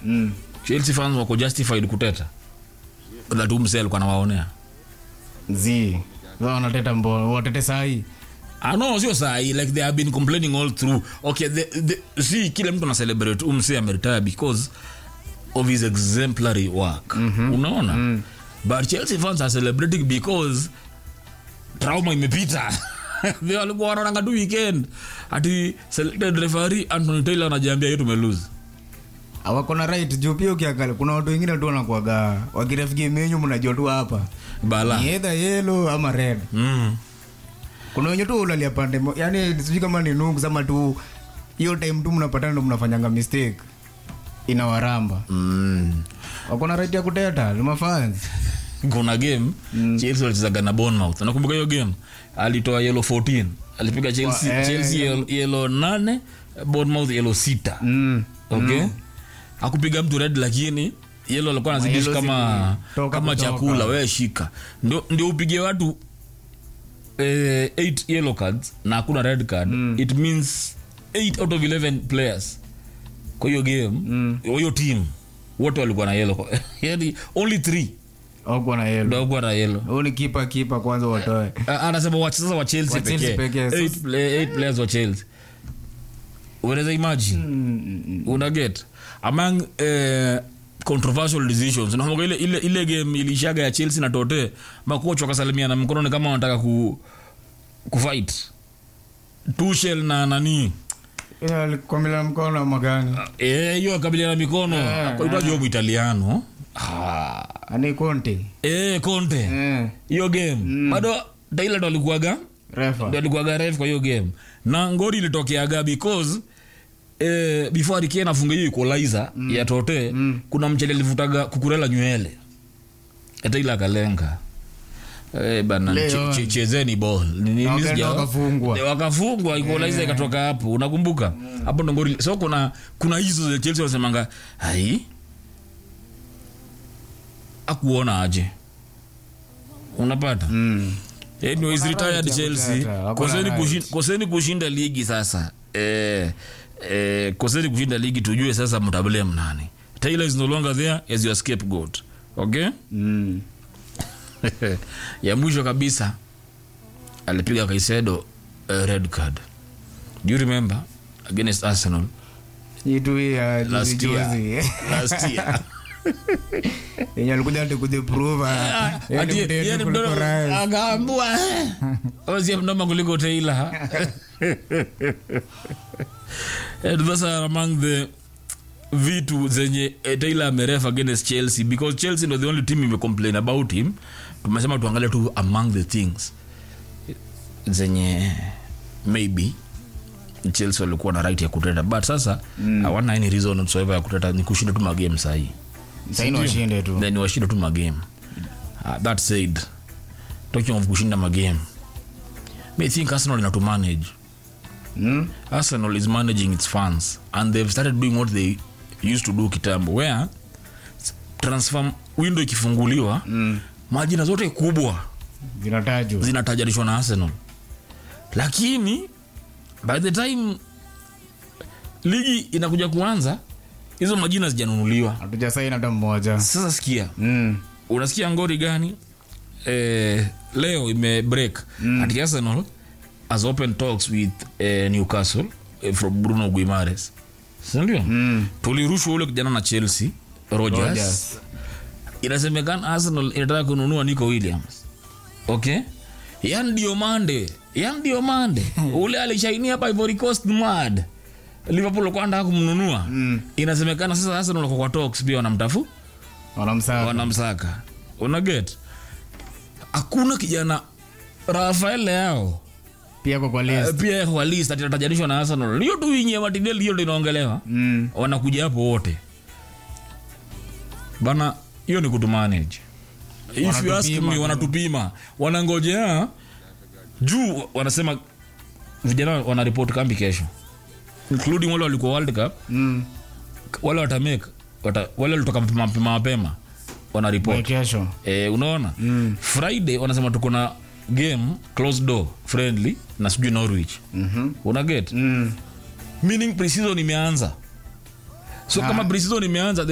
Chelsea fans wako justified kuteta that umse alikuwa anawaonea wao wanateta watete sahi. No, sio sahi, like they have been complaining all through. Okay, see, kila mtu ana celebrate umse ameretire because of his exemplary work. Unaona? But Chelsea fans are celebrating because trauma imepita. They walikuwa wanaanga tu weekend ati selected referee Anthony Taylor anajiambia yetu tumelose. Hawako na right juu pia ukiangalia kuna watu wengine tu wanakuaga wakiref game yenu mnajua tu hapa bala either yellow ama red. Kuna wenye tu ulalia pande yani sijui kama ni nugu sama tu hiyo time tu mnapatana ndo mnafanyanga mistake inawaramba. Wako na right ya kuteta ni mafans. Kuna game Chelsea walicheza na Bournemouth. Nakumbuka hiyo game alitoa yellow 14. Alipiga Chelsea yellow 8, Bournemouth yellow 6. Okay? Akupiga mtu red lakini yellow alikuwa anazidisha kama chakula wewe shika. Ndio upige watu 8 yellow cards na hakuna red card. It means 8 out of 11 players kwa hiyo game hiyo team wote walikuwa na yellow. Yani only 3 wako na yellow. Ndio na yellow. Huyo ni keeper kwanza watoe. Anasema wachezaji wa Chelsea pekee. 8 players wa Chelsea. Unaweza imagine? Una get among controversial decisions. Na ile game ilishaga ya Chelsea na Tote, makocha wakasalimia na mkono kama wanataka ku fight. Tuchel na nani? Alikomela mkono magani? Hiyo kabila na mikono. Kwa hiyo job Italiano. Ani Conte. Conte. Hiyo game. Bado Taylor ndo alikuwaga refa. Ndo alikuwaga ref kwa hiyo game. Na ngori ilitokeaga because before Harry afunga hiyo equalizer ya Tote, kuna mchele alivutaga kukurela nywele. Taylor akalenga. Bana chezeni ball. Ni wakafungwa equalizer ikatoka hapo. Unakumbuka? Hapo ndo ngori. So kuna hizo za Chelsea wasemanga, "Hai akuona aje." Unapata? Anyways, retired Chelsea. Koseni kushinda ligi sasa. Koseni kushinda ligi tujue sasa mtablame nani. Taylor is no longer there as your scapegoat. Okay? Ya mwisho kabisa alipiga Caicedo red card. Do you remember against Arsenal? Last year. Yeye alikuja hadi kuprove akaambua ozi mnoma kuliko Taylor. And those are among the vitu zenye Taylor amerefa against Chelsea because Chelsea no the only team ime complain about him. Tumesema tuangalie tu among the things zenye maybe Chelsea walikuwa na right ya kuteta, but sasa hawana any reason whatsoever ya kuteta, ni kushinda tu magame sahi. Saini washinde tu. Then washinde tu magame. That said, talking of kushinda magame, I think Arsenal ina to manage. Arsenal is managing its fans and they've started doing what they used to do kitambo, where transfer window ikifunguliwa majina zote kubwa zinatajwa na Arsenal, lakini by the time ligi inakuja kuanza hizo majina zijanunuliwa, hatujasaini hata mmoja. Sasa sikia, unasikia ngori gani? Leo ime break at Arsenal has open talks with Newcastle from Bruno Guimaraes. Sindio? Tulirushwa ule kijana na Chelsea Rogers. Inasemekana Arsenal inataka kununua Nico Williams. Okay? Yan Diomande ule alishainia hapa Ivory Coast mad. Liverpool kwa anataka kumnunua. Inasemekana sasa Arsenal kwa talks pia wanamsaka. Una get? Hakuna kijana Rafael Leao pia kwa list atatajanishwa na Arsenal. Hiyo tu wingi ya Martinelli hiyo ndio inaongelewa. Wanakuja hapo wote. Bana, hiyo ni kutumanage. If you ask me, wanatupima. Wanangojea juu wanasema vijana wana report kambi kesho. Including wale walikuwa World Cup. Wale wale walitoka mapema wana report kesho. Unaona? Friday wanasema tuko na game closed door friendly na sijui Norwich. Una get? Meaning pre-season imeanza. So kama pre-season imeanza